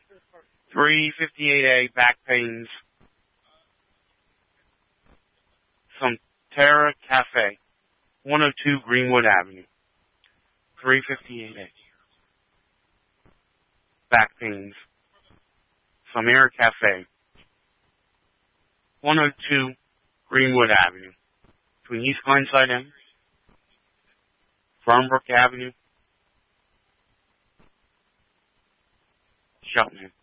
358A, back pains. Terra Cafe, 102 Greenwood Avenue. 358A. Back pains. Samira Cafe, 102 Greenwood Avenue. Between East Glenside and Farmbrook Avenue, Cheltenham.